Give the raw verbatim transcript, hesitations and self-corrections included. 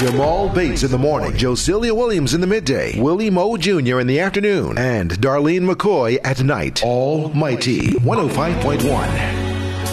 Jamal Bates in the morning, Josilia Williams in the midday, Willie Moe Junior in the afternoon, and Darlene McCoy at night. Almighty one oh five point one.